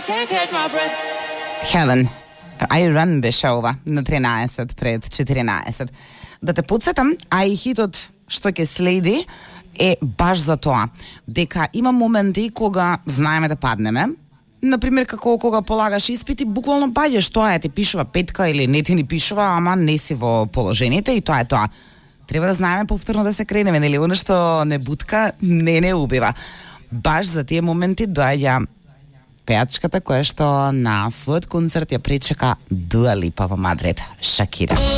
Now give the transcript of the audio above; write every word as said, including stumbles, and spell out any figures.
Heaven. I Run беше ова на тринаесет пред четиринаесет. Да те подсетам, а и хитот што ќе следи е баш за тоа, дека има моменти кога знаеме да паднеме. Например, како кога полагаш испити, буквално паѓаш, тоа е, ти пишува петка или не ти ни пишува, ама не си во положените и тоа е тоа. Треба да знаеме повторно да се кренеме, нели? Оно што не бутка, не не убива. Баш за тие моменти доаѓа пејачката која што на својот концерт ја пречека Дуа Липа во Мадрид, Шакира.